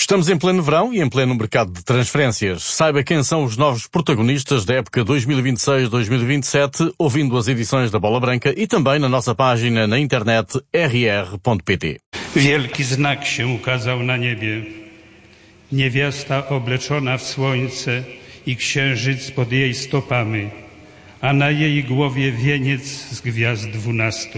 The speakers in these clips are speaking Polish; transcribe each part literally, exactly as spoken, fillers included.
Estamos em pleno verão e em pleno mercado de transferências. Saiba quem são os novos protagonistas da época dois mil e vinte e seis dois mil e vinte e sete, ouvindo as edições da Bola Branca e também na nossa página na internet r r ponto p t. Wielki znak się ukazał na niebie. Niewiasta obleczona w słońce i księżyc pod jej stopami, a na jej głowie wieniec z gwiazd dwunastu.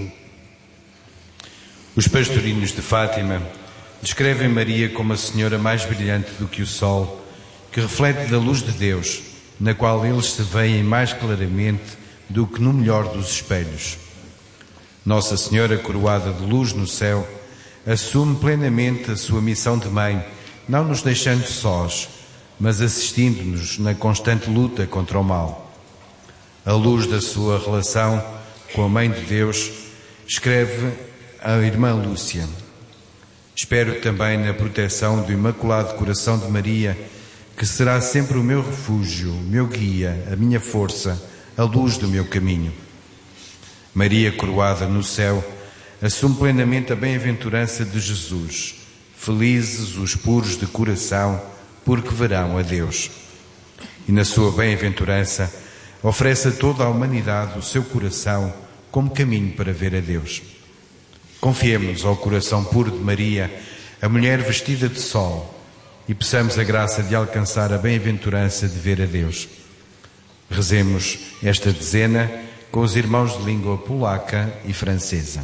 Os pastorinhos de Fátima descrevem Maria como a senhora mais brilhante do que o sol, que reflete da luz de Deus, na qual eles se veem mais claramente do que no melhor dos espelhos. Nossa Senhora, coroada de luz no céu, assume plenamente a sua missão de mãe, não nos deixando sós, mas assistindo-nos na constante luta contra o mal. À luz da sua relação com a Mãe de Deus, escreve a irmã Lúcia: espero também na proteção do Imaculado Coração de Maria, que será sempre o meu refúgio, o meu guia, a minha força, a luz do meu caminho. Maria, coroada no céu, assume plenamente a bem-aventurança de Jesus. Felizes os puros de coração, porque verão a Deus. E na sua bem-aventurança oferece a toda a humanidade o seu coração como caminho para ver a Deus. Confiemos ao coração puro de Maria, a mulher vestida de sol, e peçamos a graça de alcançar a bem-aventurança de ver a Deus. Rezemos esta dezena com os irmãos de língua polaca e francesa.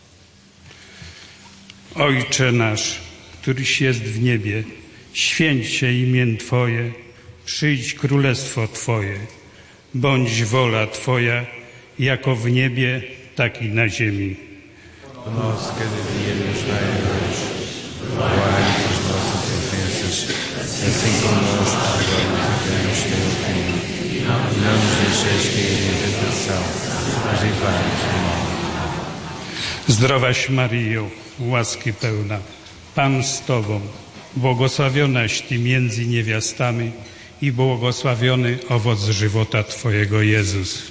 Ojcze nasz, któryś jest w niebie, święć się imię Twoje, przyjdź królestwo Twoje, bądź wola Twoja, jako w niebie, tak i na ziemi. O nosso cada dia nos dai hoje, perdoai-nos as nossas ofensas, assim como nós perdoamos a quem nos tem ofendido. E não nos deixeis cair em tentação, mas livrai-nos do mal. Zdrowaś Maryjo, łaski pełna, Pan z Tobą, błogosławionaś Ty między niewiastami i błogosławiony owoc żywota Twojego, Jezus.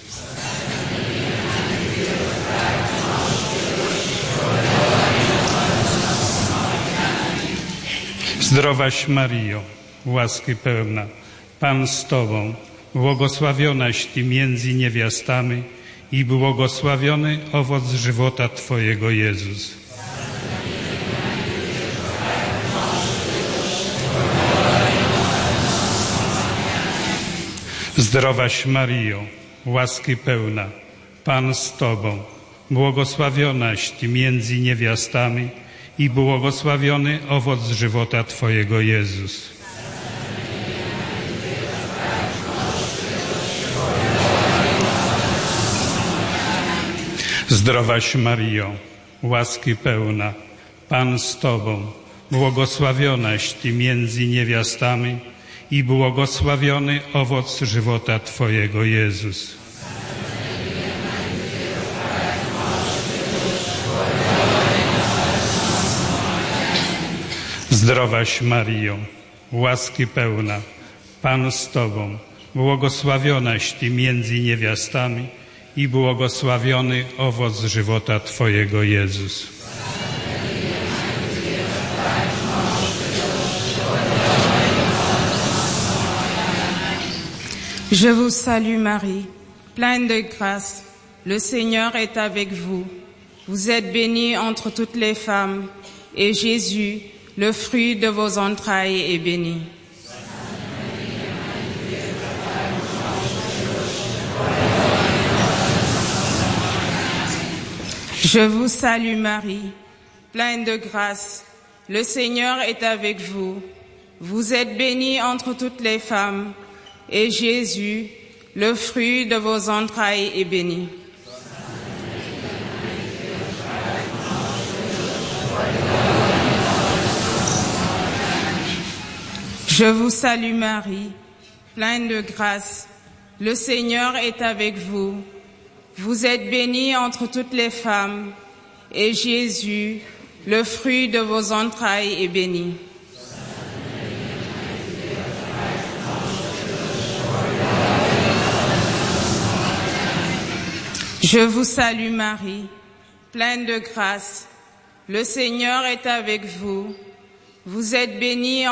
Zdrowaś Maryjo, łaski pełna, Pan z Tobą, błogosławionaś Ty między niewiastami i błogosławiony owoc żywota Twojego, Jezus. Zdrowaś Maryjo, łaski pełna, Pan z Tobą, błogosławionaś Ty między niewiastami i błogosławiony owoc żywota Twojego, Jezus. Zdrowaś Maryjo, łaski pełna, Pan z Tobą, błogosławionaś Ty między niewiastami i błogosławiony owoc żywota Twojego, Jezus. Zdrowaś Maryjo, łaski pełna, Pan z Tobą, błogosławionaś Ty między niewiastami i błogosławiony owoc żywota Twojego, Jezus. Je vous salue Marie, pleine de grâce, le Seigneur est avec vous. Vous êtes bénie entre toutes les femmes, et Jésus, le fruit de vos entrailles, est béni. Je vous salue Marie, pleine de grâce, le Seigneur est avec vous. Vous êtes bénie entre toutes les femmes, et Jésus, le fruit de vos entrailles, est béni. Je vous salue Marie, pleine de grâce, le Seigneur est avec vous. Vous êtes bénie entre toutes les femmes, et Jésus, le fruit de vos entrailles, est béni. Je vous salue Marie, pleine de grâce, le Seigneur est avec vous. Vous êtes bénie